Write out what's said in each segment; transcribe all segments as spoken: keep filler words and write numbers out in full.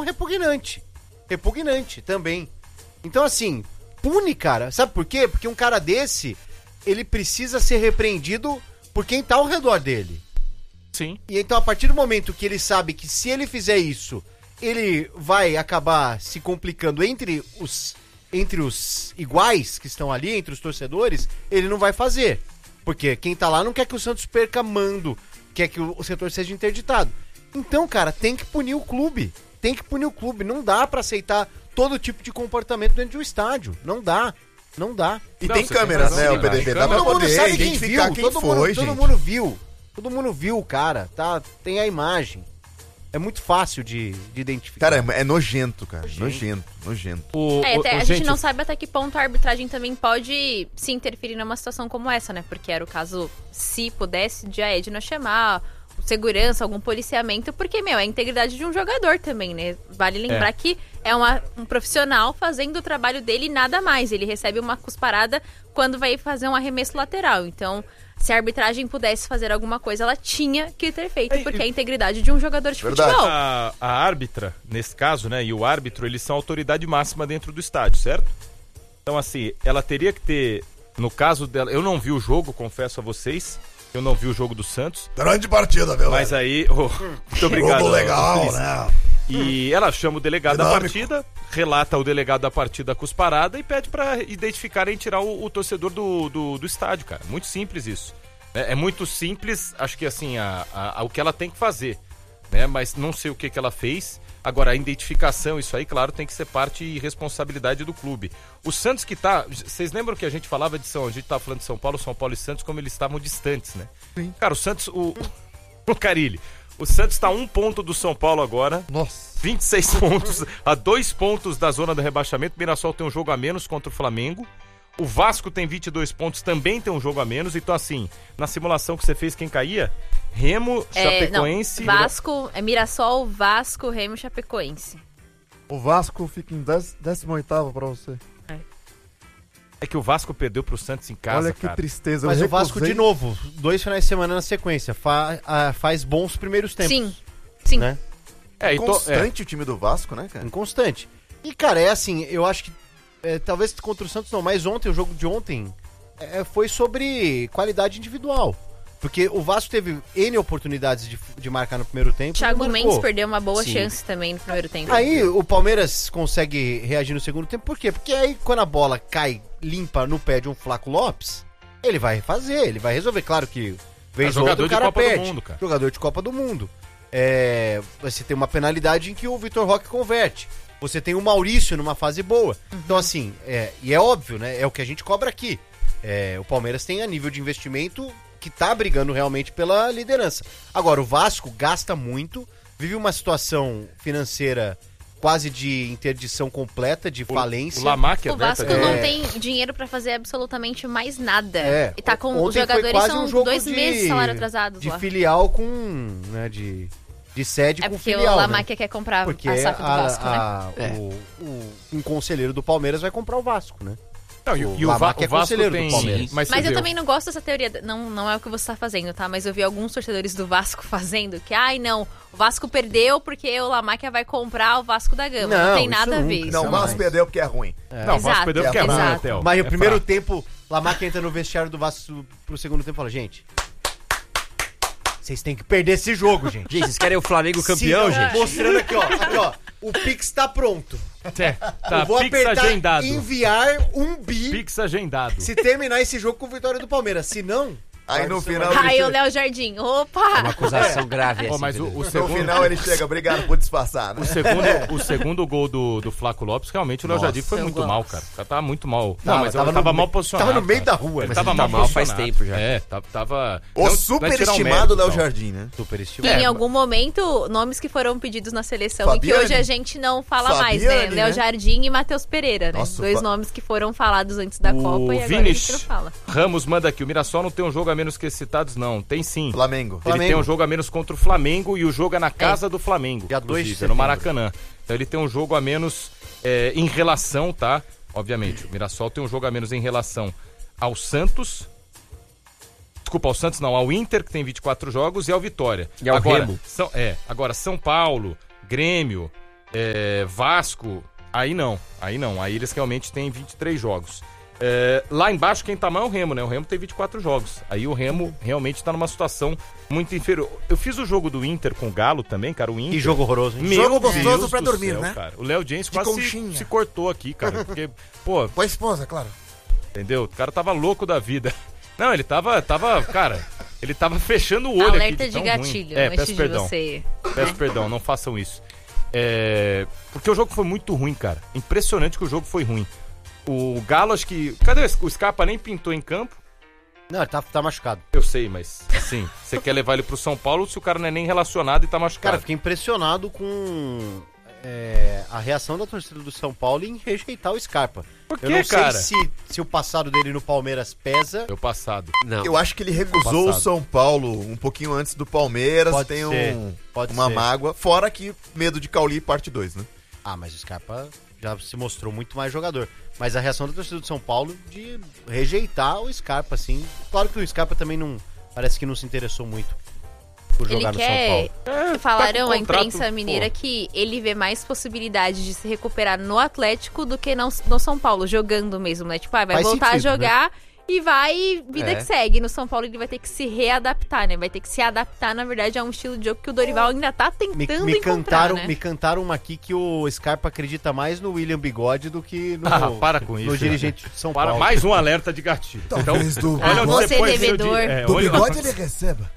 repugnante. Repugnante também. Então, assim, pune, cara. Sabe por quê? Porque um cara desse, ele precisa ser repreendido por quem tá ao redor dele. Sim. E então, a partir do momento que ele sabe que se ele fizer isso, ele vai acabar se complicando entre os, entre os iguais que estão ali, entre os torcedores, ele não vai fazer. Porque quem tá lá não quer que o Santos perca mando, quer que o setor seja interditado. Então, cara, tem que punir o clube. Tem que punir o clube. Não dá pra aceitar todo tipo de comportamento dentro de um estádio. Não dá. Não dá. E não, tem câmeras, tem né, razão, o P D B? Dá pra Todo mundo poder sabe quem identificar viu. quem Todo, foi, mundo, gente. todo mundo viu. Todo mundo viu, cara. Tá, tem a imagem. É muito fácil de, de identificar. Cara, é, é nojento, cara. Nojento, nojento. O, É, o- até, o- a gente, gente não sabe até que ponto a arbitragem também pode se interferir numa situação como essa, né? Porque era o caso, se pudesse, de a Edna chamar segurança, algum policiamento, porque, meu, é a integridade de um jogador também, né? Vale lembrar É. que é uma, um profissional fazendo o trabalho dele e nada mais. Ele recebe uma cusparada quando vai fazer um arremesso lateral. Então, se a arbitragem pudesse fazer alguma coisa, ela tinha que ter feito, É, porque e- é a integridade de um jogador de Verdade. futebol. A, a árbitra, nesse caso, né, e o árbitro, eles são a autoridade máxima dentro do estádio, certo? Então, assim, ela teria que ter, no caso dela, eu não vi o jogo, confesso a vocês, eu não vi o jogo do Santos, Grande partida, meu mas aí, oh, muito obrigado. Jogo legal, Cris. né? E ela chama o delegado da Dinâmico. partida, relata o delegado da partida a cusparada e pede pra identificarem e tirar o, o torcedor do, do, do estádio, cara. Muito simples isso. É, é muito simples, acho que assim, a, a, a- o que ela tem que fazer, né? Mas não sei o que, que ela fez. Agora, a identificação, isso aí, claro, tem que ser parte e responsabilidade do clube. O Santos que tá... Vocês lembram que a gente falava de São... A gente tava falando de São Paulo, São Paulo e Santos, como eles estavam distantes, né? Sim. Cara, o Santos... O, o Carilli. O Santos tá a um ponto do São Paulo agora. Nossa. vinte e seis pontos, a dois pontos da zona do rebaixamento. O Mirassol tem um jogo a menos contra o Flamengo. O Vasco tem vinte e dois pontos, também tem um jogo a menos. Então, assim, na simulação que você fez, quem caía? Remo, É, Chapecoense... não, Vasco, é Mirassol, Vasco, Remo e Chapecoense. O Vasco fica em décimo oitavo pra você. É que o Vasco perdeu pro Santos em casa, Olha que cara. tristeza. Mas eu o Vasco, recusei- de novo, dois finais de semana na sequência, fa- ah, faz bons primeiros tempos. Sim, sim. Né? É, então, é, Constante o time do Vasco, né, cara? Inconstante. E, cara, é assim, eu acho que é, talvez contra o Santos não, mas ontem, o jogo de ontem, é, foi sobre qualidade individual. Porque o Vasco teve N oportunidades de, de marcar no primeiro tempo. e Thiago não Mendes marcou. perdeu uma boa Sim. chance também no primeiro tempo. Aí o Palmeiras consegue reagir no segundo tempo, por quê? Porque aí quando a bola cai limpa no pé de um Flaco Lopes, ele vai refazer, ele vai resolver. Claro que vez É ou jogador outro o de cara Copa do perde. Mundo, cara. Jogador de Copa do Mundo. É, você tem uma penalidade em que o Vitor Roque converte. Você tem o Maurício numa fase boa. Então assim, é, e é óbvio, né? É o que a gente cobra aqui. É, o Palmeiras tem a nível de investimento que tá brigando realmente pela liderança. Agora, o Vasco gasta muito, vive uma situação financeira quase de interdição completa, de falência. O Lamac é O Vasco aberto, não É. tem dinheiro pra fazer absolutamente mais nada. É, E tá com ontem os foi jogadores quase são um jogo dois de- meses de salário atrasados de lá. filial com, né, de, de sede É com porque filial, o né? Lamáquia quer comprar Porque a S A F do a- Vasco, né? a- o, o- um conselheiro do Palmeiras vai comprar o Vasco, né? Não, e, O e o, Va Lamac é o Vasco conselheiro do tem... Palmeiras. Mas, Mas você eu vê, também não gosto dessa teoria, não, não é o que você tá fazendo, tá? Mas eu vi alguns torcedores do Vasco fazendo que, ai não, o Vasco perdeu porque o Lamáquia vai comprar o Vasco da Gama. Não, Não, tem isso nada a nunca. ver isso. Não, o Jamais. Vasco perdeu porque é ruim. Não, o Vasco Exato, perdeu porque é ruim, exato. né, Theo? Mas É o primeiro fraco. tempo, Lamac entra no vestiário do Vasco pro segundo tempo e fala, gente, vocês têm que perder esse jogo, gente. Gente, vocês querem o Flamengo campeão, Se- gente? Mostrando aqui, ó, aqui, ó, o Pix tá pronto. É, tá, Eu vou Pix apertar agendado. enviar um bi Pix agendado. se terminar esse jogo com vitória do Palmeiras. Se não, Aí no final Ai, ele o chega, Léo Jardim, É uma opa! acusação grave Ó, essa. mas o, o no segundo... final ele chega, obrigado por disfarçar, né? O segundo, o segundo gol do, do Flaco Lopes, realmente o Léo Nossa, Jardim foi eu muito gosto. mal, cara. O cara tava muito mal. Tava, não, mas tava ele tava no mal meio- posicionado. tava no meio cara. da rua, Ele mas tava ele mal tá mal faz posicionado. tempo já. É, tava... tava O não- não é tirar superestimado mérito, Léo não. Jardim, né? super E estimado. em algum momento, nomes que foram pedidos na seleção e que Fabiane. hoje a gente não fala mais, né? Fabiane, Léo né? Jardim e Matheus Pereira, né? Nossa, Dois Fa- nomes que foram falados antes da O Copa e agora a Vinis gente não fala. Ramos manda aqui. O Mirassol não tem um jogo a menos que esses citados, não. Tem sim. Flamengo. Ele Flamengo. tem um jogo a menos contra o Flamengo e o jogo é na casa do Flamengo. Dia dois de inclusive, é no setembro. Maracanã. Então ele tem um jogo a menos é, em relação, tá? Obviamente, o Mirassol tem um jogo a menos em relação ao Santos. Desculpa, ao Santos não, ao Inter, que tem vinte e quatro jogos, e ao Vitória. E ao agora, Remo. São, é, agora São Paulo, Grêmio, É, Vasco, aí não, aí não. Aí eles realmente têm vinte e três jogos. É, lá embaixo quem tá mal é o Remo, né? O Remo tem vinte e quatro jogos. Aí o Remo realmente tá numa situação muito inferior. Eu fiz o jogo do Inter com o Galo também, cara. O Inter. Que jogo horroroso, hein? Meu Jogo gostoso Deus pra do dormir, céu, né? Cara. O Léo James De quase se, conchinha. se cortou aqui, cara. Porque, pô, Com a esposa, claro. entendeu? O cara tava louco da vida. Não, ele tava, tava, cara, ele tava fechando o olho aqui. Alerta de tão gatilho, ruim. É, antes peço de perdão. você... Peço perdão, não façam isso. É, porque o jogo foi muito ruim, cara. Impressionante que o jogo foi ruim. O Galo, acho que... Cadê o Scarpa? Nem pintou em campo. Não, ele tá, tá machucado. Eu sei, mas, assim, você quer levar ele pro São Paulo se o cara não é nem relacionado e tá machucado? Cara, fiquei impressionado com é, a reação da torcida do São Paulo em rejeitar o Scarpa. Por Eu quê, não sei cara? se, se o passado dele no Palmeiras pesa. Meu passado. Não. Eu acho que ele recusou o Passado. São Paulo um pouquinho antes do Palmeiras. Pode tem ser, um, pode uma ser. mágoa. Fora que medo de Cauli, parte dois, né? Ah, mas o Scarpa já se mostrou muito mais jogador. Mas a reação da torcida do São Paulo de rejeitar o Scarpa, assim. Claro que o Scarpa também não. Parece que não se interessou muito por Ele jogar no quer... São Paulo. É, Falaram tá a com contrato, imprensa mineira pô. que ele vê mais possibilidade de se recuperar no Atlético do que não, no São Paulo, jogando mesmo, né? Tipo, ah, vai Faz voltar sentido, a jogar e vai, vida É. que segue. No São Paulo ele vai ter que se readaptar, né? Vai ter que se adaptar, na verdade, a um estilo de jogo que o Dorival ainda tá Me, tentando me encontrar, cantaram, né? me cantaram uma aqui que o Scarpa acredita mais no William Bigode do que no, Ah, para com isso, no né? dirigente de São Para Paulo. mais um alerta de gatilho. Talvez do, Ah, onde você põe seu devedor. di- é, do olha- bigode ele receba.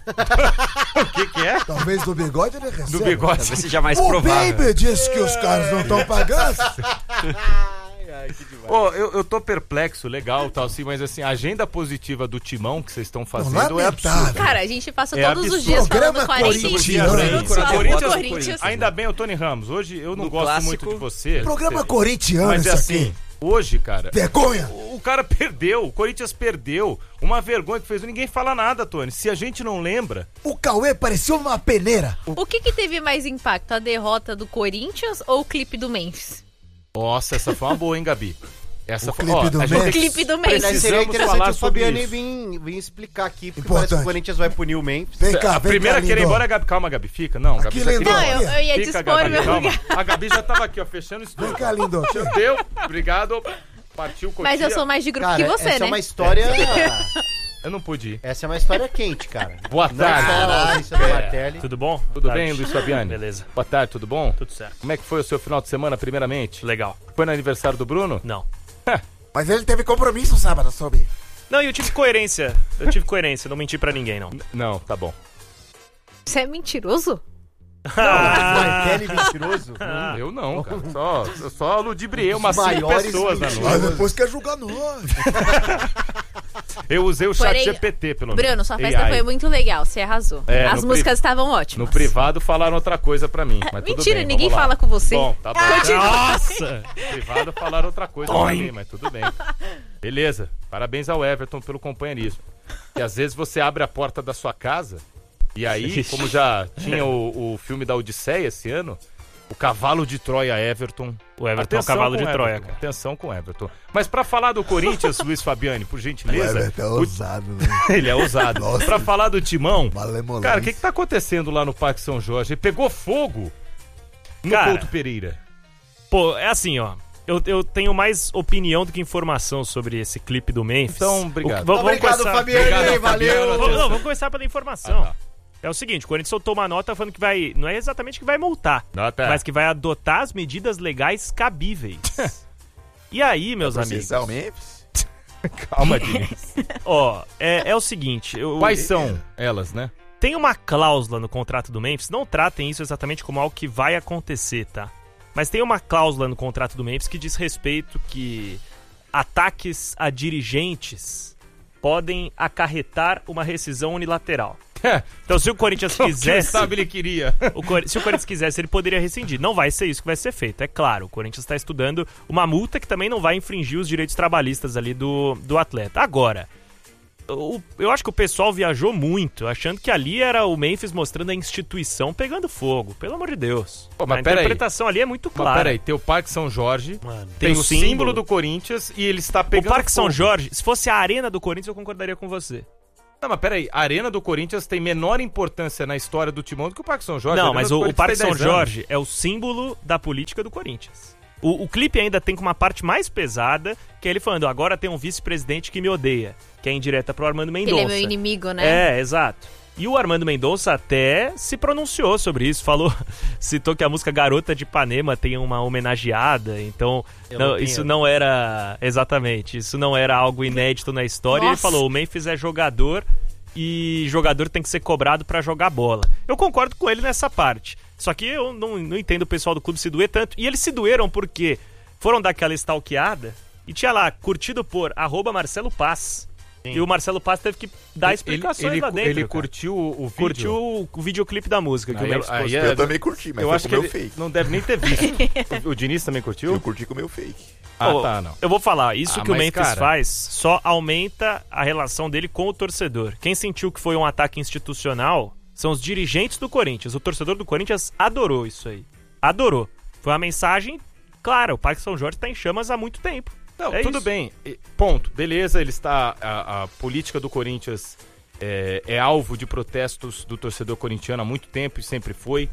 O que que é? Talvez do bigode ele receba. Do bigode. Talvez seja mais O provável. Baby disse que os caras não estão pagando. Ai, ai, que demais. Pô, eu, eu tô perplexo, legal, tal, assim, mas assim, a agenda positiva do Timão que vocês estão fazendo é lamentável. absurda. Cara, a gente passa É todos absurdo. os dias Programa falando quarenta e cinco corintiano. minutos Corinthians, falando do Corinthians, Corinthians. Ainda bem, o Tony Ramos, hoje eu não No gosto clássico, muito de você. Programa Você- corintiano Mas é isso assim, aqui. hoje, cara, Vergonha. o cara perdeu, o Corinthians perdeu. Uma vergonha que fez, ninguém fala nada, Tony. Se a gente não lembra, O Cauê parecia uma peneira. O que que teve mais impacto, a derrota do Corinthians ou o clipe do Memphis? nossa, essa foi uma boa, hein, Gabi? Essa O foi, clipe do a gente Memphis. tem que- Clipe do Memphis. Mas seria precisamos interessante falar o sobre Fabiani isso. vir, vir explicar aqui, porque Importante. parece que o Corinthians vai punir o Memphis. Vem cá, A vem primeira cá, que querer ir lindo. embora, Gabi. Calma, Gabi, fica. Não, Gabi Aqui, já lindo. queria ir Não, embora. eu, eu ia Fica, dispor Gabi, meu calma. lugar. A Gabi já tava aqui, ó, fechando o Vem estúdio. cá, lindo. Deu, obrigado. Partiu, curtia. Mas eu sou mais de grupo Cara, que você, essa né? é uma história. Eu não pude ir. Essa é uma história quente, cara. Boa Não tarde. só a ausência do Martelli. Tudo bom? Tudo Tarde. bem, Luiz Fabiani? Beleza. Boa tarde, tudo bom? Tudo certo. Como é que foi o seu final de semana, primeiramente? Legal. Foi no aniversário do Bruno? Não. Mas ele teve compromisso sábado, soube? Não, e eu tive coerência. Eu tive coerência, não menti pra ninguém, não. Não, tá bom. Você é mentiroso? Martelli mentiroso? Eu não, cara. Só, eu só ludibriei Um dos umas cinco maiores pessoas na mentirosos. Mas noite. depois quer julgar nós. Eu usei o chat Porém, G P T, pelo menos. Bruno, sua festa A I. foi muito legal, você arrasou. É, As no músicas estavam ótimas. No privado falaram outra coisa pra mim, mas tudo Mentira, bem, ninguém vamos lá. fala com você. Bom, tá bom. Nossa! No privado falaram outra coisa pra mim, mas tudo bem. Beleza, parabéns ao Everton pelo companheirismo. E às vezes você abre a porta da sua casa, e aí, como já tinha o, o filme da Odisseia esse ano, o cavalo de Troia Everton. O Everton é o Atenção cavalo com de o Troia, Everton, cara. Atenção com o Everton. Mas pra falar do Corinthians, Luiz Fabiani, por O gentileza, Everton é o- ousado, né? ele é ousado. Nossa. Pra falar do Timão, Malemolência. cara, o que, que tá acontecendo lá no Parque São Jorge? Ele pegou fogo no Cara, Couto Pereira. Pô, é assim, ó. Eu, eu tenho mais opinião do que informação sobre esse clipe do Memphis. Então, obrigado. O que- vamos- vamos Obrigado, começar- Fabiani. Obrigado, valeu. Fabiano. Vamos, não, vamos começar pela informação. Ah, tá. É o seguinte, o Corinthians soltou uma nota falando que vai... Não é exatamente que vai multar, Nota. mas que vai adotar as medidas legais cabíveis. E aí, meus amigos, Processar o Memphis? Calma, Diniz. ó, é, é o seguinte... Eu, Quais são elas, né? Tem uma cláusula no contrato do Memphis, não tratem isso exatamente como algo que vai acontecer, tá? Mas tem uma cláusula no contrato do Memphis que diz respeito que ataques a dirigentes podem acarretar uma rescisão unilateral. Então, se o Corinthians Quem quisesse, sabe ele queria. o Cor- se o Corinthians quisesse, ele poderia rescindir. Não vai ser isso que vai ser feito, é claro. O Corinthians está estudando uma multa que também não vai infringir os direitos trabalhistas ali do, do atleta. Agora, o- eu acho que o pessoal viajou muito, achando que ali era o Memphis mostrando a instituição pegando fogo. Pelo amor de Deus. Pô, mas a pera aí. interpretação ali é muito Mas clara. peraí, tem o Parque São Jorge, Mano, tem, o símbolo. do Corinthians e ele está O pegando Parque São fogo. Jorge, se fosse a arena do Corinthians, eu concordaria com você. Não, mas peraí, a Arena do Corinthians tem menor importância na história do Timão do que o Parque São Jorge. A Não, Arena mas do o, o Corinthians Parque tem São dez anos. Jorge é o símbolo da política do Corinthians. O, o clipe ainda tem uma parte mais pesada, que é ele falando, agora tem um vice-presidente que me odeia, que é indireta pro Armando Mendonça. Ele é meu inimigo, né? É, exato. E o Armando Mendonça até se pronunciou sobre isso, falou, citou que a música Garota de Ipanema tem uma homenageada, então não, isso não era, exatamente, isso não era algo inédito na história. E ele Nossa. falou, o Memphis é jogador e jogador tem que ser cobrado pra jogar bola. Eu concordo com ele nessa parte, só que eu não, não entendo o pessoal do clube se doer tanto, e eles se doeram porque foram dar aquela stalkeada e tinha lá, curtido por arroba Marcelo Paz. E o Marcelo Paz teve que dar explicações ele, lá dentro. Ele cara. curtiu o, o vídeo. Curtiu o, o videoclipe da música que Aí o Memphis eu- aí postou. é- Eu também curti, mas eu foi acho com que o meu ele fake. não deve nem ter visto. o, o Diniz também curtiu? Eu curti com o meu fake. Ah, Ô, tá, não. Eu vou falar, isso Ah, que o mas, Memphis cara- faz só aumenta a relação dele com o torcedor. Quem sentiu que foi um ataque institucional são os dirigentes do Corinthians. O torcedor do Corinthians adorou isso aí. Adorou. Foi uma mensagem clara, o Parque São Jorge tá em chamas há muito tempo. Não, É tudo isso. bem. E- Ponto. Beleza, ele está. A, a política do Corinthians é, é alvo de protestos do torcedor corintiano há muito tempo e sempre foi.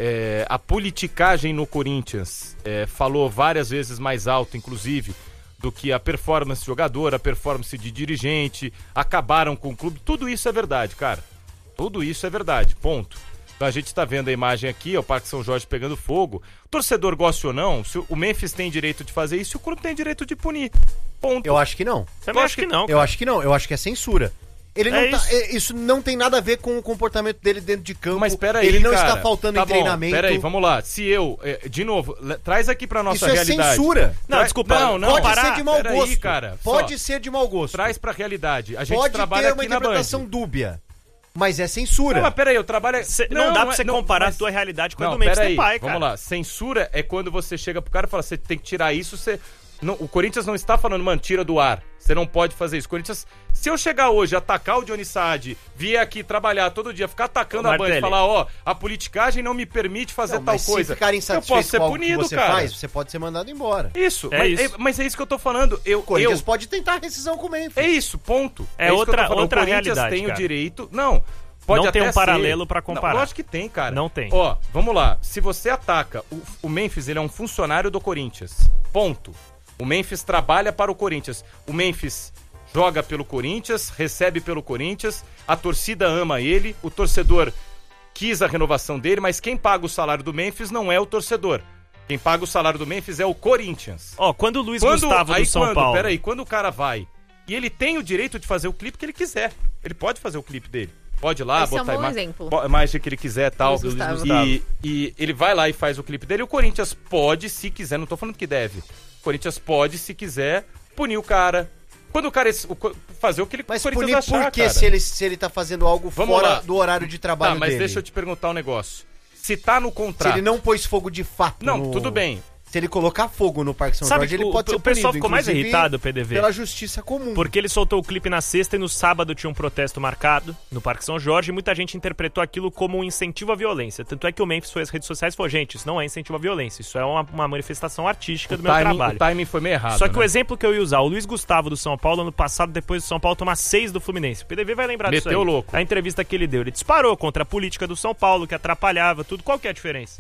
É, a politicagem no Corinthians é, falou várias vezes mais alto, inclusive, do que a performance de jogador, a performance de dirigente, acabaram com o clube. Tudo isso é verdade, cara. Tudo isso é verdade. Ponto. Então a gente está vendo a imagem aqui, ó, o Parque São Jorge pegando fogo. O torcedor goste ou não, se o Memphis tem direito de fazer isso, o clube tem direito de punir. Ponto. Eu acho que não. Também acho que não. Eu acho que não. Eu acho que é censura. Ele não É tá, isso. é- isso não tem nada a ver com o comportamento dele dentro de campo. Mas peraí, Ele não cara. está faltando Tá em bom, treinamento. Peraí, vamos lá. Se eu, é, de novo, le- traz aqui pra nossa Isso é realidade. censura. Não, desculpa. Não, não. Pode parar. ser de mau Peraí, gosto. cara, Pode só. ser de mau gosto. Traz pra realidade. A gente Pode trabalha ter uma aqui na Band. interpretação dúbia. Mas é censura. Não, mas peraí, eu trabalho... Cê- não, dá pra você é- não, comparar mas- a tua realidade com a Não, do Memphis peraí, Depay, cara. vamos lá. Censura é quando você chega pro cara e fala, você tem que tirar isso, você... Não, o Corinthians não está falando, mano, tira do ar. Você não pode fazer isso. Corinthians, se eu chegar hoje, atacar o Johnny Saad, vier aqui trabalhar todo dia, ficar atacando Ô, a Band e Martelli. falar, ó, a politicagem não me permite fazer Não, tal mas coisa. se ficarem eu posso insatisfeitos ser com algo que punido, você cara. faz, você pode ser mandado embora. Isso, É mas, isso. é, mas é isso que eu tô falando. Eu, O Corinthians eu, pode tentar rescisão com o Memphis. É isso, ponto. É isso que eu outra- tô falando. outra o Corinthians realidade, tem o cara. direito... Não, pode Não até tem um ser. paralelo pra comparar. Não, lógico que tem, cara. Não tem. Ó, vamos lá. Se você ataca... O, o Memphis, ele é um funcionário do Corinthians. Ponto. O Memphis trabalha para o Corinthians. O Memphis joga pelo Corinthians, recebe pelo Corinthians, a torcida ama ele, o torcedor quis a renovação dele, mas quem paga o salário do Memphis não é o torcedor. Quem paga o salário do Memphis é o Corinthians. Ó, quando o Luiz Quando, Gustavo aí do São quando, Paulo... Peraí, quando o cara vai e ele tem o direito de fazer o clipe que ele quiser. Ele pode fazer o clipe dele. Pode ir lá, Esse é um botar bom ima- exemplo. bo- a imagem que ele quiser e tal. Luiz Gustavo. E, e ele vai lá e faz o clipe dele. O Corinthians pode, se quiser, não tô falando que deve. O Corinthians pode, se quiser, punir o cara. Quando o cara o co- fazer o que ele Mas o Corinthians punir achar, por quê cara. se ele, se ele tá fazendo algo Vamos fora lá. do horário de trabalho Tá, mas dele? deixa eu te perguntar um negócio. Se tá no Se contrato... ele não pôs fogo de fato Não, no- tudo bem. Se ele colocar fogo no Parque São Sabe Jorge, que ele o- pode ser o pessoal punido, ficou mais inclusive, irritado, P D V. pela justiça comum. Porque ele soltou o clipe na sexta e no sábado tinha um protesto marcado no Parque São Jorge e muita gente interpretou aquilo como um incentivo à violência. Tanto é que o Memphis foi às redes sociais e falou, gente, isso não é incentivo à violência, isso é uma, uma manifestação artística O do meu timing, trabalho. o timing foi meio errado, Só que né? o exemplo que eu ia usar, o Luiz Gustavo do São Paulo, ano passado, depois do São Paulo tomar seis do Fluminense. O P D V vai lembrar disso aí. Meteu louco. A entrevista que ele deu, ele disparou contra a política do São Paulo, que atrapalhava tudo. Qual que é a diferença?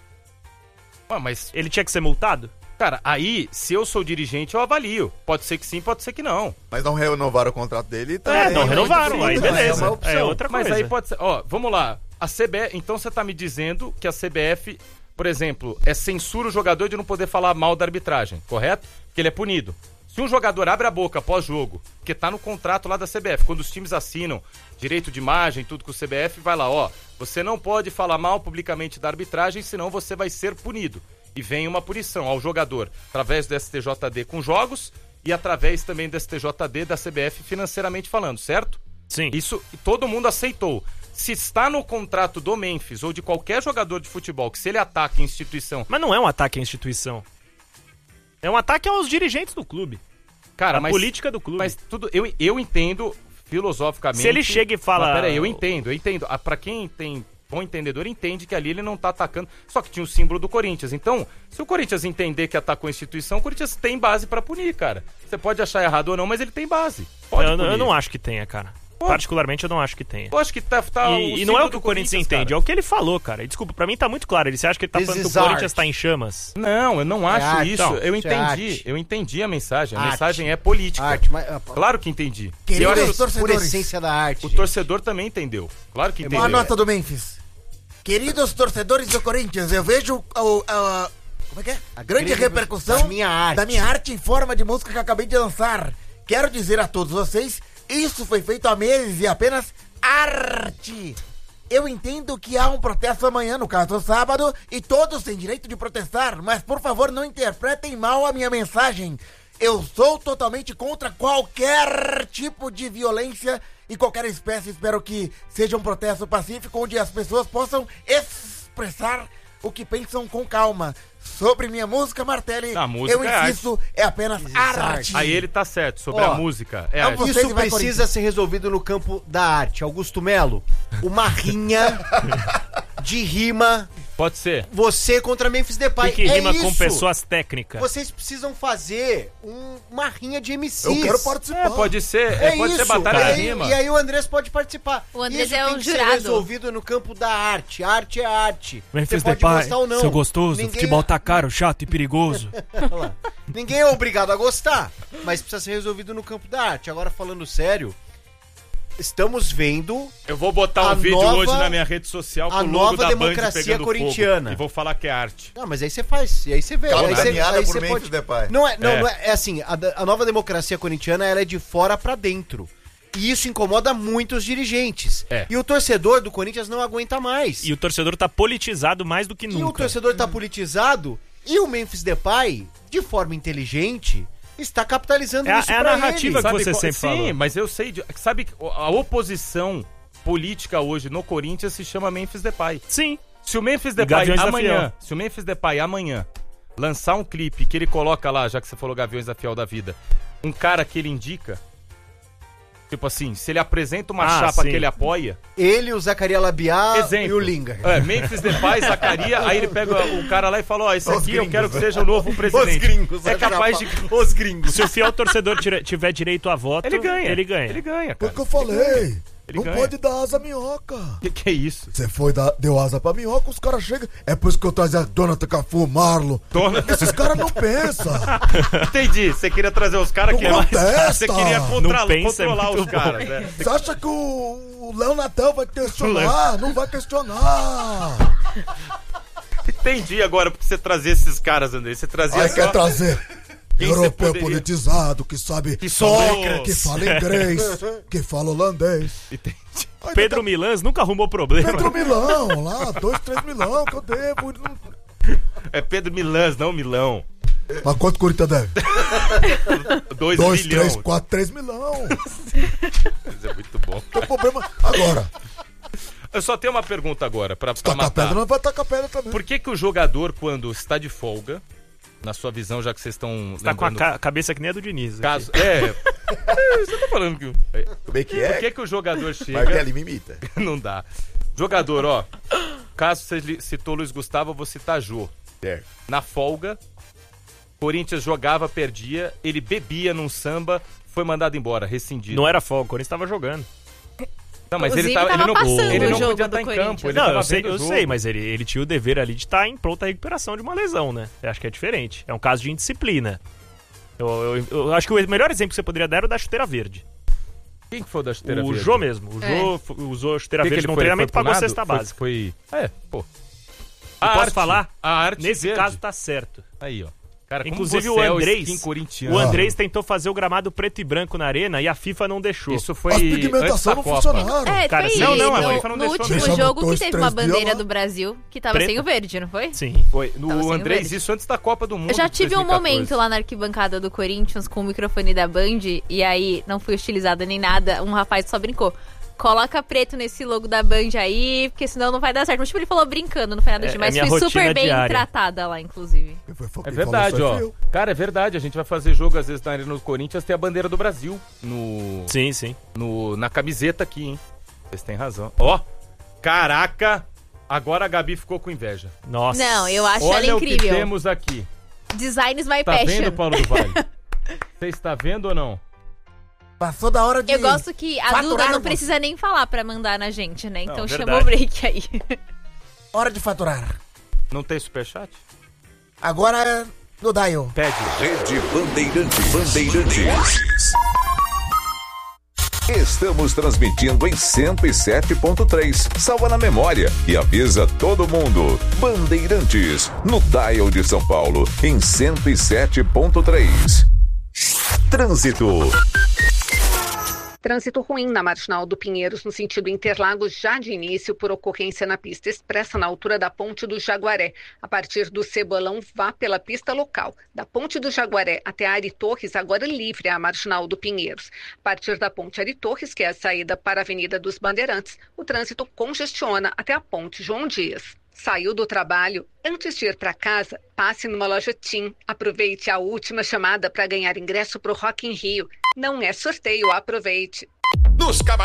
Ah, mas Ele tinha que ser multado? cara, aí, se eu sou dirigente, eu avalio. Pode ser que sim, pode ser que não. Mas não renovaram o contrato dele também. É, não renovaram, aí Mas é beleza. uma opção. É outra Mas coisa. aí pode ser. Ó, vamos lá. A C B F. Então você tá me dizendo que a C B F, por exemplo, é censura o jogador de não poder falar mal da arbitragem, correto? Porque ele é punido. Se um jogador abre a boca pós-jogo, porque tá no contrato lá da C B F, quando os times assinam direito de imagem, tudo com o C B F, vai lá, ó, você não pode falar mal publicamente da arbitragem, senão você vai ser punido. E vem uma punição ao jogador, através do S T J D com jogos e através também do S T J D da C B F financeiramente falando, certo? Sim. Isso todo mundo aceitou. Se está no contrato do Memphis ou de qualquer jogador de futebol que se ele ataca a instituição... Mas não é um ataque à instituição. É um ataque aos dirigentes do clube. Cara, a mas, política do clube. mas tudo eu, eu entendo filosoficamente... Se ele chega e fala- Mas peraí, eu entendo, eu entendo. Ah, pra quem tem bom entendedor, entende que ali ele não tá atacando... Só que tinha o símbolo do Corinthians. Então, se o Corinthians entender que atacou a instituição, o Corinthians tem base pra punir, cara. Você pode achar errado ou não, mas ele tem base. Pode eu, não- eu punir. não acho que tenha, cara. Particularmente, eu não acho que tenha. Eu acho que tá, tá o E, e símbolo não é o que do o Corinthians entende, cara. é o que ele falou, cara. E desculpa, pra mim tá muito claro. Ele você acha que ele tá This falando que o is Corinthians art. tá em chamas? Não, eu não acho arte, isso. então. Eu Isso é entendi. arte. Eu entendi a mensagem. A Arte. mensagem é política. Arte, mas, ah, Claro que entendi. Queridos Eu acho que por torcedores, essência da arte. o gente. torcedor também entendeu. Claro que entendeu. uma nota do Memphis. Queridos torcedores do Corinthians, eu vejo o- a, como é que é? A grande Grande repercussão da minha arte. da minha arte em forma de música que acabei de lançar. Quero dizer a todos vocês, isso foi feito há meses e apenas arte. Eu entendo que há um protesto amanhã, no caso sábado, e todos têm direito de protestar, mas por favor não interpretem mal a minha mensagem. Eu sou totalmente contra qualquer tipo de violência e qualquer espécie. Espero que seja um protesto pacífico onde as pessoas possam expressar o que pensam com calma. Sobre minha música, Martelli, A música eu é insisto, é, apenas This is arte. art. Aí ele tá certo sobre Ó, a música. É é um arte. Vocês Isso e vai, precisa Corinthians. ser resolvido no campo da arte. Augusto Melo, uma rinha de rima, Pode ser. você contra Memphis Depay. Tem que é rima com isso. pessoas técnicas. Vocês precisam fazer um- uma rinha de M Cs. Eu quero participar. É, pode ser. É, É, pode isso. ser batalha e, de aí, rima. e aí o Andrés pode participar. O Andrés isso é tem o que jurado. ser resolvido no campo da arte. Arte é arte. Memphis Você pode Depay, gostar ou não. seu gostoso, Ninguém- futebol tá caro, chato e perigoso. Olha lá. Ninguém é obrigado a gostar, mas precisa ser resolvido no campo da arte. Agora, falando sério, estamos vendo Eu vou botar um A vídeo nova- hoje na minha rede social com a o logo nova da Band democracia pegando corintiana. fogo. E vou falar que é arte. Não, mas aí você faz, e aí você vê. Calma, aí você, caminhada aí por você Memphis pode... Depay. Não é, não, É. não é, é assim, a, da- a nova democracia corintiana, ela é de fora pra dentro. E isso incomoda muito os dirigentes. É. E o torcedor do Corinthians não aguenta mais. E o torcedor tá politizado mais do que E o nunca. torcedor tá politizado, e o Memphis Depay, de forma inteligente, está capitalizando É a- isso é a pra narrativa ele. que você qual- sempre Sim, falou. mas eu sei. de- Sabe, que a oposição política hoje no Corinthians se chama Memphis Depay. Sim. Se o Memphis E Depay Gaviões da amanhã, Fiel. se o Memphis Depay amanhã lançar um clipe que ele coloca lá, já que você falou Gaviões da Fiel da Vida, um cara que ele indica, tipo assim, se ele apresenta uma Ah, chapa sim. que ele apoia, Ele, o Zacaria Labiá exemplo. e o Linga. É, Memphis Depay, Zacaria, aí ele pega o cara lá e fala, ó, esse Os aqui eu gringos, quero que né? seja o novo presidente. Os gringos. É a capaz chapa. de... Os gringos. Se o fiel torcedor tira- tiver direito a voto, Ele ganha. Ele ganha. Ele ganha, Foi cara. o que eu falei. Ele não ganha. pode dar asa à minhoca. Que que é isso? Você foi dar, deu asa pra minhoca, os caras chegam. É por isso que eu trazia Jonathan Cafu, Marlon. Dona... Esses caras não pensam. Entendi. Você queria trazer os caras Não que contesta. Você queria Não controlar, pensa, é controlar muito os caras, bom. né? Você acha que o, o Léo Natel vai questionar? Não vai questionar. Entendi agora porque você trazia esses caras, André. Você trazia Aí só... quer trazer Quem você europeu poderia- politizado, que sabe Que Sócrates, só- que fala inglês, que fala holandês. Entendi. Aí Pedro Milans nunca arrumou problema. Pedro Milão, lá, dois, três milão que eu devo. É Pedro Milans, não Milão. Mas quanto o Corinthians deve? Dois, Dois, milhões. três, quatro, três milão. Isso é muito bom. Não tem problema. Agora, Eu só tenho uma pergunta agora pra, pra tacar matar. pedra, não vai tacar pedra também. Por que que o jogador, quando está de folga, na sua visão, já que vocês estão... Tá com a lembrando ca- cabeça que nem a do Diniz. aqui. caso... É... É, você tá falando que... Como é que Por é? que que o jogador chega... Martelli me imita. Não dá. Jogador, ó. Caso você li- citou Luiz Gustavo, eu vou citar Jô. Certo. Na folga, Corinthians jogava, perdia, ele bebia num samba, foi mandado embora, rescindido. Não era folga, o Corinthians tava jogando. Não, mas ele, Inclusive, tava, ele tava não, passando ele o não jogo podia do estar em Corinthians. campo. Ele Não, tava eu sei, vendo o eu jogo. sei, mas ele, ele tinha o dever ali de estar em pronta recuperação de uma lesão, né? Eu acho que é diferente. É um caso de indisciplina. Eu, eu- eu acho que o melhor exemplo que você poderia dar era o da chuteira verde. Quem que foi o da chuteira O verde? Jô mesmo. O É. Jô f- usou a chuteira Que que verde ele no foi? treinamento e Foi pro pagou a nado? cesta Foi- básica. Foi... É, pô. Eu posso arte- falar? A arte Nesse verde. caso tá certo. Aí, ó. Cara, como Inclusive você o é Andrés, skin corintiano. o Andrés tentou fazer o gramado preto e branco na arena e a FIFA não deixou. Isso foi As antes da pigmentações não Copa. funcionaram. É, Cara, foi não, não, a no, FIFA não no deixou, último Deixava jogo dois, que teve três uma dias bandeira lá. do Brasil que tava Preta. sem o verde, não foi? Sim. Foi no Tava sem o Andrés, verde. isso antes da Copa do Mundo. Eu já de tive um dois mil e quatorze. momento lá na arquibancada do Corinthians com o microfone da Band e aí não fui hostilizada nem nada. Um rapaz só brincou. Coloca preto nesse logo da Band aí, porque senão não vai dar certo. Mas tipo, ele falou brincando, não foi nada É- disso. é Mas minha fui rotina super bem diária. tratada lá, inclusive. Quem foi- foi É quem verdade, falou isso ó. aí, eu. Cara, é verdade. A gente vai fazer jogo, às vezes, na Arena do Corinthians, tem a bandeira do Brasil no, Sim, sim. no, na camiseta aqui, hein? Vocês têm razão. Ó, caraca! Agora a Gabi ficou com inveja. Nossa. Não, eu acho Olha ela o que incrível. temos aqui. Designs my Tá passion. vendo, Paulo do Vale? Você está vendo ou não? Passou da hora de... Eu gosto que a Duda não faturarmos. precisa nem falar pra mandar na gente, né? Então Não, chama verdade. o break aí. Hora de faturar. Não tem superchat? Agora no Dial. Pede. Rede Bandeirantes. Bandeirantes. Estamos transmitindo em cento e sete ponto três. Salva na memória e avisa todo mundo. Bandeirantes, no Dial de São Paulo, em cento e sete ponto três. Trânsito. Trânsito ruim na Marginal do Pinheiros, no sentido Interlagos, já de início por ocorrência na pista expressa na altura da Ponte do Jaguaré. A partir do Cebolão, vá pela pista local. Da Ponte do Jaguaré até a Ari Torres, agora livre a Marginal do Pinheiros. A partir da Ponte Ari Torres, que é a saída para a Avenida dos Bandeirantes, o trânsito congestiona até a Ponte João Dias. Saiu do trabalho? Antes de ir para casa, passe numa loja TIM. Aproveite a última chamada para ganhar ingresso para o Rock in Rio. Não é sorteio, aproveite. Nos camarotes.